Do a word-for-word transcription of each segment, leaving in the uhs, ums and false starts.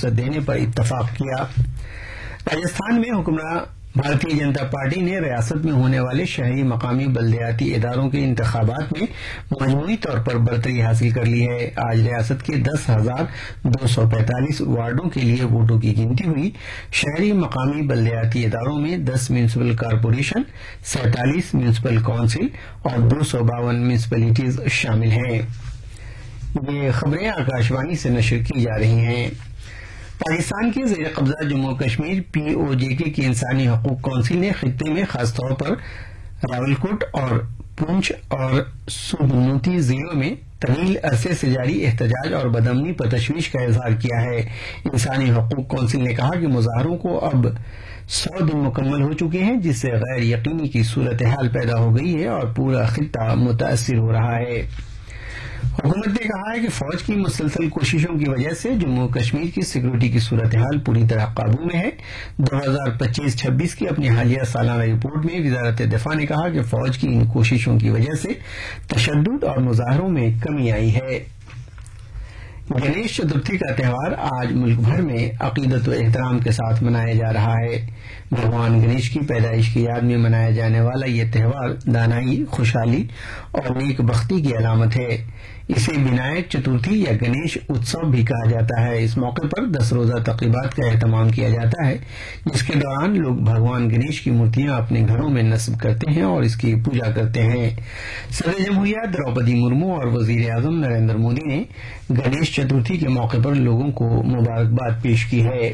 فیصد دینے پر اتفاق کیا۔ راجستھان میں حکمراں بھارتیہ جنتا پارٹی نے ریاست میں ہونے والے شہری مقامی بلدیاتی اداروں کے انتخابات میں مجموعی طور پر برتری حاصل کر لی ہے۔ آج ریاست کے دس ہزار دو سو پینتالیس وارڈوں کے لیے ووٹوں کی گنتی ہوئی۔ شہری مقامی بلدیاتی اداروں میں دس میونسپل کارپوریشن، سینتالیس میونسپل کونسل اور دو سو باون میونسپلٹیز شامل ہیں۔ یہ خبریں آکاشوانی سے نشر کی جا رہی ہیں۔ پاکستان کے زیر قبضہ جموں کشمیر پی او جے کے کی انسانی حقوق کونسل نے خطے میں خاص طور پر راولکوٹ اور پونچھ اور سوبرنوتی ضلعوں میں طویل عرصے سے جاری احتجاج اور بدامنی پر تشویش کا اظہار کیا ہے۔ انسانی حقوق کونسل نے کہا کہ مظاہروں کو اب سو دن مکمل ہو چکے ہیں، جس سے غیر یقینی کی صورتحال پیدا ہو گئی ہے اور پورا خطہ متاثر ہو رہا ہے۔ حکومت نے کہا ہے کہ فوج کی مسلسل کوششوں کی وجہ سے جموں کشمیر کی سیکورٹی کی صورتحال پوری طرح قابو میں ہے۔ دو ہزار پچیس چھبیس کی اپنی حالیہ سالانہ رپورٹ میں وزارت دفاع نے کہا کہ فوج کی ان کوششوں کی وجہ سے تشدد اور مظاہروں میں کمی آئی ہے۔ گنیش چترتھی کا تہوار آج ملک بھر میں عقیدت و احترام کے ساتھ منایا جا رہا ہے۔ بھگوان گنیش کی پیدائش کی یاد میں منایا جانے والا یہ تہوار دانائی، خوشحالی اور نیک بختی کی علامت ہے۔ اسے ونائک چترتھی یا گنیش اتسو بھی کہا جاتا ہے۔ اس موقع پر دس روزہ تقریبات کا اہتمام کیا جاتا ہے، جس کے دوران لوگ بھگوان گنیش کی مورتیاں اپنے گھروں میں نصب کرتے ہیں اور اس کی پوجا کرتے ہیں۔ صدر جمہوریہ دروپدی مرمو اور وزیر اعظم نریندر مودی نے گنیش چترتھی کے موقع پر لوگوں کو مبارکباد پیش کی ہے۔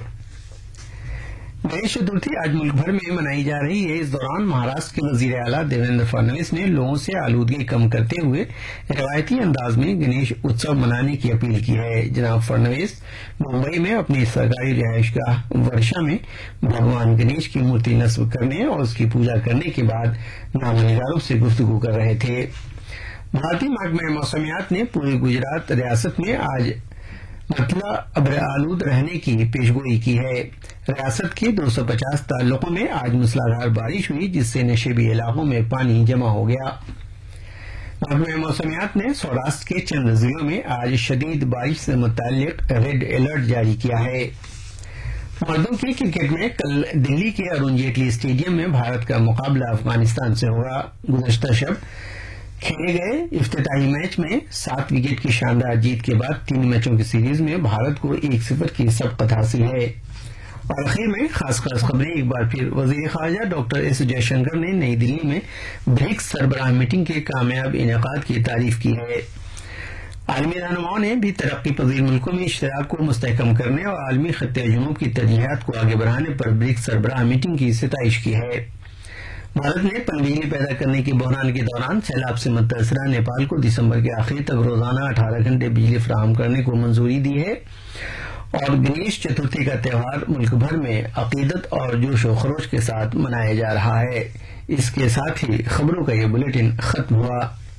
گنیش چترتھی آج ملک بھر میں منائی جا رہی ہے۔ اس دوران مہاراشٹر کے وزیر اعلیٰ دیویندر فڈنویس نے لوگوں سے آلودگی کم کرتے ہوئے روایتی انداز میں گنیش اتسو منانے کی اپیل کی ہے۔ جناب فڈنویس ممبئی میں اپنی سرکاری رہائش گاہ ورشا میں بھگوان گنیش کی مورتی نصب کرنے اور اس کی پوجا کرنے کے بعد نامہ نگاروں سے گفتگو کر رہے تھے۔ بھارتی محکمہ موسمیات نے پورے گجرات ریاست میں آج مطلع ابر آلود رہنے کی پیشگوئی کی ہے۔ ریاست کے دو سو پچاس تعلقوں میں آج موسلادھار بارش ہوئی، جس سے نشیبی علاقوں میں پانی جمع ہو گیا۔ محکمہ موسمیات نے سوراشٹر کے چند ضلعوں میں آج شدید بارش سے متعلق ریڈ الرٹ جاری کیا ہے۔ مردوں کے کرکٹ میں کل دلی کے ارون جیٹلی اسٹیڈیم میں بھارت کا مقابلہ افغانستان سے ہوگا۔ گزشتہ شب کھیلے گئے افتتاحی میچ میں سات وکٹ کی شاندار جیت کے بعد تین میچوں کی سیریز میں بھارت کو ایک صفر کی سبقت حاصل ہے۔ اور اخیر میں خاص خاص خبریں ایک بار پھر۔ وزیر خارجہ ڈاکٹر ایس جے شنکر نے نئی دلی میں برکس سربراہ میٹنگ کے کامیاب انعقاد کی تعریف کی ہے۔ عالمی رہنماؤں نے بھی ترقی پذیر ملکوں میں اشتراک کو مستحکم کرنے اور عالمی خطہ جنوب کی ترجیحات کو آگے بڑھانے پر برکس سربراہ میٹنگ کی ستائش کی ہے۔ بھارت نے پن بجلی پیدا کرنے کے بحران کے دوران سیلاب سے متاثرہ نیپال کو دسمبر کے آخر تک روزانہ اٹھارہ گھنٹے بجلی فراہم کرنے کو منظوری دی ہے۔ اور گنیش چترتھی کا تہوار ملک بھر میں عقیدت اور جوش و خروش کے ساتھ منایا جا رہا ہے۔ اس کے ساتھ ہی خبروں کا یہ بلیٹن ختم ہوا۔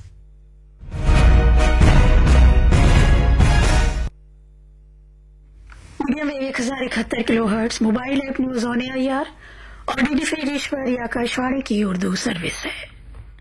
میڈیا میں ایک ہزار اکہتر کلو hertz mobile app news on year اور ڈی ڈی فری ڈش پر آکاشوانی کی اردو سروس ہے۔